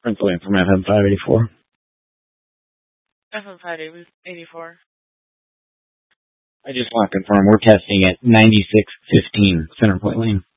Prince William from FM 584. FM 584. I just want to confirm we're testing at 9615 Center Point Lane.